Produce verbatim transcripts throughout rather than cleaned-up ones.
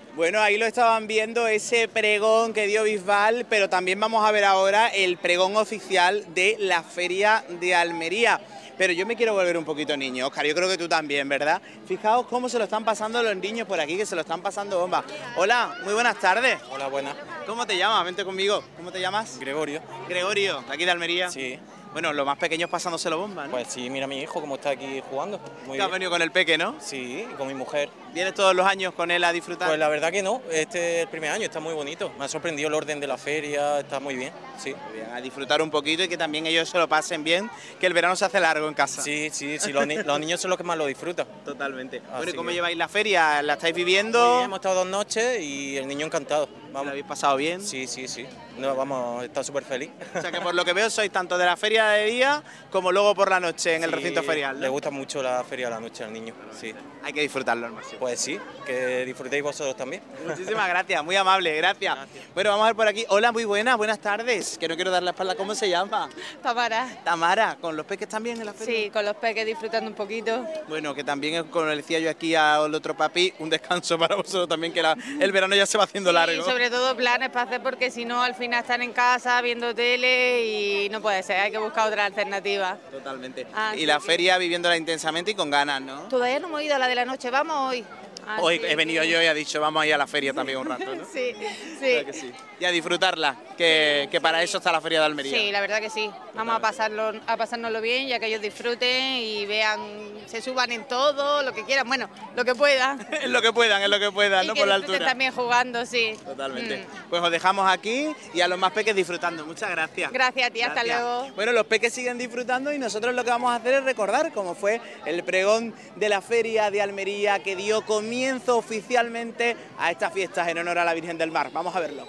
Bueno, ahí lo estaban viendo, ese pregón que dio Bisbal, pero también vamos a ver ahora el pregón oficial de la Feria de Almería. Pero yo me quiero volver un poquito niño, Óscar, yo creo que tú también, ¿verdad? Fijaos cómo se lo están pasando los niños por aquí, que se lo están pasando bomba. Hola, muy buenas tardes. Hola, buenas. ¿Cómo te llamas? Vente conmigo. ¿Cómo te llamas? Gregorio. Gregorio, de aquí de Almería. Sí. Bueno, los más pequeños pasándoselo bomba, ¿no? Pues sí, mira a mi hijo cómo está aquí jugando. Muy ¿Te has bien. venido con el peque, no? Sí, y con mi mujer. ¿Vienes todos los años con él a disfrutar? Pues la verdad que no, este es el primer año, está muy bonito. Me ha sorprendido el orden de la feria, está muy bien, sí. Muy bien, a disfrutar un poquito y que también ellos se lo pasen bien, que el verano se hace largo en casa. Sí, sí, sí, los, ni los niños son los que más lo disfrutan. Totalmente. Así Bueno, ¿y cómo que- lleváis la feria? ¿La estáis viviendo? Muy bien, hemos estado dos noches y el niño encantado. ¿Lo Vamos. habéis pasado bien? Sí, sí, sí. No, vamos, está súper feliz. O sea que por lo que veo sois tanto de la feria de día como luego por la noche en el Sí, recinto ferial, ¿no? Le gusta mucho la feria de la noche al niño, sí. Hay que disfrutarlo al máximo. Pues sí, que disfrutéis vosotros también. Muchísimas gracias, muy amable, gracias. Gracias. Bueno, vamos a ver por aquí. Hola, muy buenas, buenas tardes. Que no quiero dar la espalda, ¿cómo se llama? Tamara. Tamara, ¿con los peques también en la feria? Sí, con los peques disfrutando un poquito. Bueno, que también, es, como le decía yo aquí al otro papi, un descanso para vosotros también, que la- el verano ya se va haciendo largo. Y sobre todo planes para hacer porque si no al final están en casa viendo tele y no puede ser, hay que buscar otra alternativa. Totalmente. Ah, y sí, la sí. feria viviéndola intensamente y con ganas, ¿no? Todavía no hemos ido a la de la noche, vamos hoy. Hoy Así he venido que- yo y he dicho, vamos a ir a la feria también un rato, ¿no? Sí, Claro que sí. sí. Y a disfrutarla, que, que para eso está la feria de Almería. Sí, la verdad que sí. Vamos a pasarlo, a pasárnoslo bien, ya que ellos disfruten y vean, se suban en todo, lo que quieran, bueno, lo que puedan. Es lo que puedan, es lo que puedan, Y ¿no? que Por la disfruten altura. también jugando, sí. Totalmente. Mm. Pues os dejamos aquí y a los más peques disfrutando. Muchas gracias. Gracias a ti, hasta Gracias. luego. Bueno, los peques siguen disfrutando y nosotros lo que vamos a hacer es recordar cómo fue el pregón de la Feria de Almería que dio comienzo oficialmente a estas fiestas en honor a la Virgen del Mar. Vamos a verlo.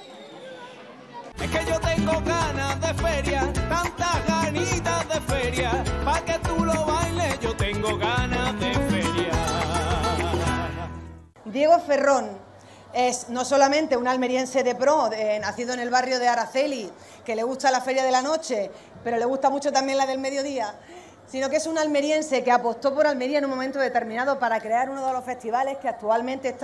Es que yo tengo ganas de feria, tantas ganitas de feria, pa' que tú lo bailes, yo tengo ganas de feria. Diego Ferrón es no solamente un almeriense de pro, de- nacido en el barrio de Araceli, que le gusta la feria de la noche, pero le gusta mucho también la del mediodía, sino que es un almeriense que apostó por Almería en un momento determinado para crear uno de los festivales que actualmente está